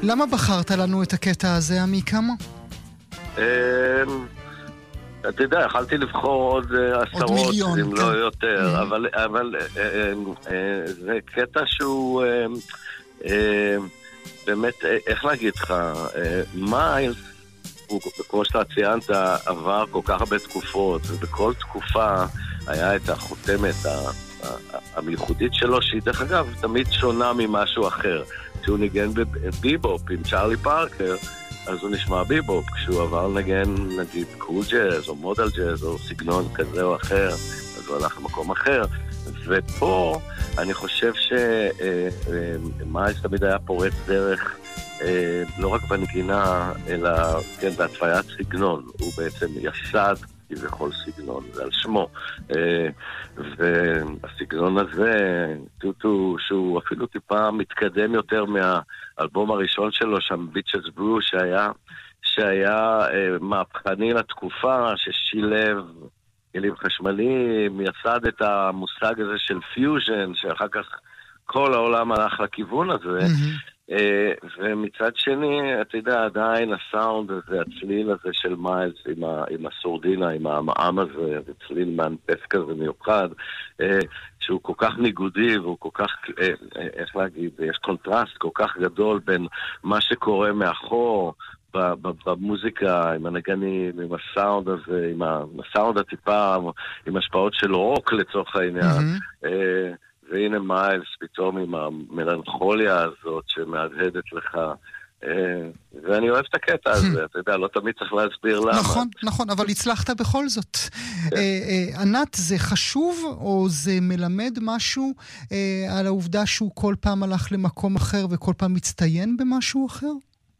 למה בחרת לנו את הקטע הזה, עמיקם? אתה יודע, יכלתי לבחור עוד עשרות, מיליון, אם לא יותר, אבל זה קטע שהוא באמת, איך להגיד לך, מיילס, כמו שאתה ציינת, עבר כל כך הרבה תקופות, ובכל תקופה היה את החותמת המיוחדית שלו, שהיא דרך אגב תמיד שונה ממשהו אחר. כשהוא ניגן בביבופ עם צ'רלי פארקר, אז הוא נשמע ביבופ. כשהוא עבר לנגן, נגיד, קול ג'אז או מודל ג'אז או סגנון כזה או אחר, אז הוא הלך למקום אחר. ופה אני חושב שמיילס תמיד היה פורץ דרך, לא רק בנגינה, אלא כן, בהתוויית סגנון. הוא בעצם יסד כביכול סגנון, זה על שמו. והסגנון הזה, טוטו, שהוא אפילו טיפה מתקדם יותר מהאלבום הראשון שלו, שם ביצ'ס ברו, שהיה מהפכני לתקופה, ששילב כלים חשמליים, יסד את המושג הזה של פיוז'ן, שאחר כך כל העולם הלך לכיוון הזה. ומצד שני, אתה יודע, עדיין הסאונד הזה, הצליל הזה של מיילס עם הסורדינה, עם המע"ם הזה, וצליל מאנפס כזה מיוחד, שהוא כל כך ניגודי, והוא כל כך, איך להגיד, יש קונטרסט כל כך גדול בין מה שקורה מאחור, במוזיקה, עם הנגנים, עם הסאונד הזה, עם הסאונד הטיפה, עם השפעות של רוק לצורך העניין. והנה מיילס פתאום עם המלנכוליה הזאת שמהדהדת לך, ואני אוהב את הקטע הזה, אתה יודע, לא תמיד צריך להסביר למה. נכון, נכון, אבל הצלחת בכל זאת. ענת, זה חשוב או זה מלמד משהו על העובדה שהוא כל פעם הלך למקום אחר וכל פעם מצטיין במשהו אחר?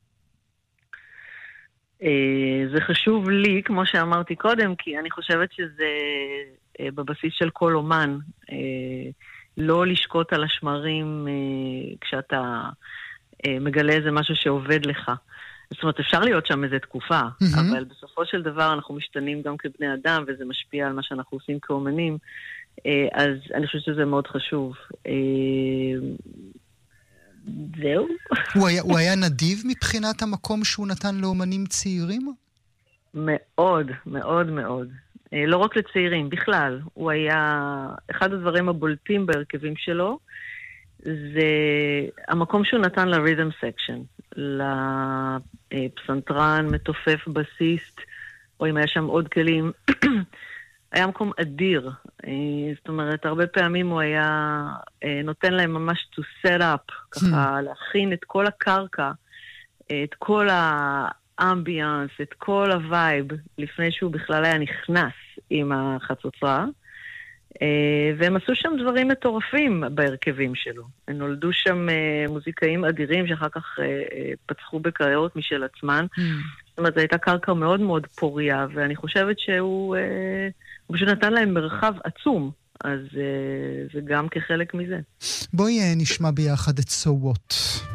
זה חשוב לי, כמו שאמרתי קודם, כי אני חושבת שזה בבסיס של כל אומן, לא לשקוט על השמרים כשאתה מגלה איזה משהו שעובד לך. זאת אומרת, אפשר להיות שם איזה תקופה, אבל בסופו של דבר אנחנו משתנים גם כבני אדם, וזה משפיע על מה שאנחנו עושים כאומנים, אז אני חושבת שזה מאוד חשוב. זהו. הוא היה נדיב מבחינת המקום שהוא נתן לאומנים צעירים? מאוד, מאוד מאוד. לא רק לצעירים, בכלל. הוא היה, אחד הדברים הבולטים בהרכבים שלו, זה המקום שהוא נתן לרית'ם סקשן, לפסנתרן, מתופף, בסיסט, או אם היה שם עוד כלים, היה מקום אדיר. זאת אומרת, הרבה פעמים הוא היה נותן להם ממש to set up, ככה להכין את כל הקרקע, את כל האמביאנס, את כל הווייב, לפני שהוא בכלל היה נכנס עם החצוצרה. והם עשו שם דברים מטורפים בהרכבים שלו. הם נולדו שם מוזיקאים אדירים שאחר כך פצחו בקריירות משל עצמן. זאת אומרת, זו הייתה קרקע מאוד מאוד פוריה, ואני חושבת שהוא פשוט נתן להם מרחב עצום. אז זה גם כחלק מזה. בואי נשמע ביחד את So What.